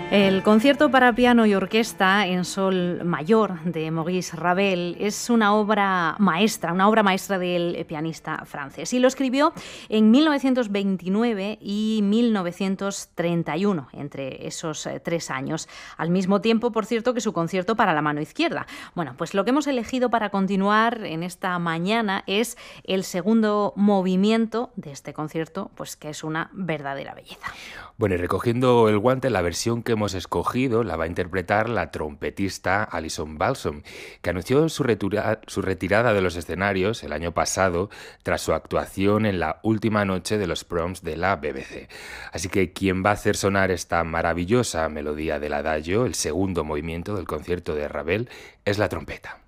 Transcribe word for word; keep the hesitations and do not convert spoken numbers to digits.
El concierto para piano y orquesta en sol mayor de Maurice Ravel es una obra maestra, una obra maestra del pianista francés. Y lo escribió en mil novecientos veintinueve y mil novecientos treinta y uno, entre esos eh, tres años. Al mismo tiempo, por cierto, que su concierto para la mano izquierda. Bueno, pues lo que hemos elegido para continuar en esta mañana es el segundo movimiento de este concierto, pues que es una verdadera belleza. Bueno, y recogiendo el guante, la versión que hemos escogido la va a interpretar la trompetista Alison Balsom, que anunció su, retura, su retirada de los escenarios el año pasado tras su actuación en la última noche de los proms de la B B C. Así que quien va a hacer sonar esta maravillosa melodía del adagio, el segundo movimiento del concierto de Ravel, es la trompeta.